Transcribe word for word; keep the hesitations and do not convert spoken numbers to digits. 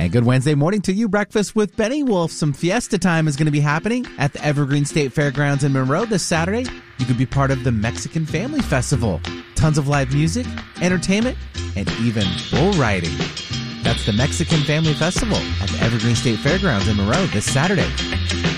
And good Wednesday morning to you. Breakfast with Benny Wolf. Some fiesta time is going to be happening at the Evergreen State Fairgrounds in Monroe this Saturday. You could be part of the Mexican Family Festival. Tons of live music, entertainment, and even bull riding. That's the Mexican Family Festival at the Evergreen State Fairgrounds in Monroe this Saturday.